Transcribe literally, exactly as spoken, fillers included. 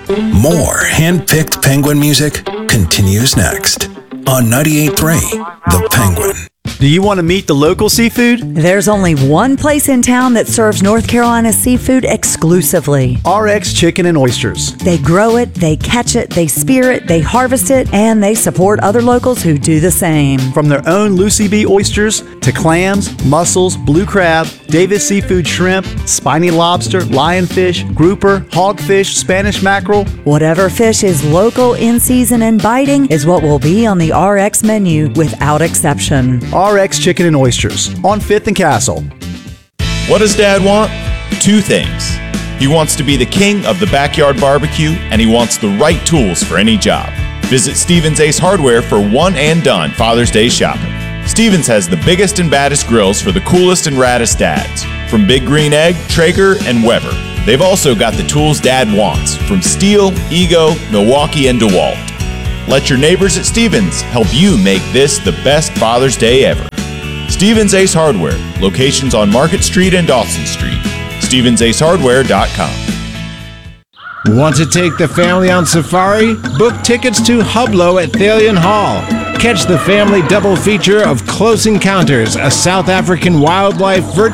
More hand-picked Penguin music continues next on ninety-eight point three The Penguin. Do you want to meet the local seafood? There's only one place in town that serves North Carolina seafood exclusively. R X Chicken and Oysters. They grow it, they catch it, they spear it, they harvest it, and they support other locals who do the same. From their own Lucy B oysters to clams, mussels, blue crab, Davis seafood shrimp, spiny lobster, lionfish, grouper, hogfish, Spanish mackerel. Whatever fish is local, in season, and biting is what will be on the R X menu without exception. R X Chicken and Oysters on fifth and Castle. What does Dad want? Two things. He wants to be the king of the backyard barbecue, and he wants the right tools for any job. Visit Stevens Ace Hardware for one and done Father's Day shopping. Stevens has the biggest and baddest grills for the coolest and raddest dads, from Big Green Egg, Traeger, and Weber. They've also got the tools Dad wants, from Stihl, Ego, Milwaukee, and DeWalt. Let your neighbors at Stevens help you make this the best Father's Day ever. Stevens Ace Hardware, locations on Market Street and Dawson Street. Stevens Ace Hardware dot com. Want to take the family on safari? Book tickets to Hublo at Thalian Hall. Catch the family double feature of Close Encounters, a South African wildlife virtual